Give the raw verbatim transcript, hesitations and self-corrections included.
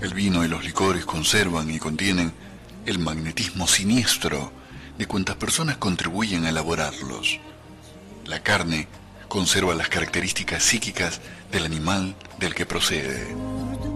El vino y los licores conservan y contienen el magnetismo siniestro de cuantas personas contribuyen a elaborarlos. La carne conserva las características psíquicas del animal del que procede.